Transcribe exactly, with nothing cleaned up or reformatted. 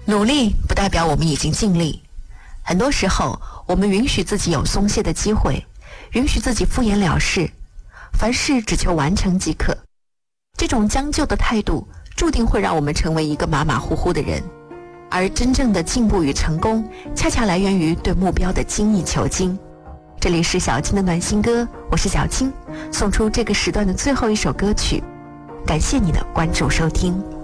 努力不代表我们已经尽力，很多时候我们允许自己有松懈的机会，允许自己敷衍了事，凡事只求完成即可。这种将就的态度注定会让我们成为一个马马虎虎的人，而真正的进步与成功恰恰来源于对目标的精益求精。这里是小青的暖心歌，我是小青，送出这个时段的最后一首歌曲，感谢你的关注收听。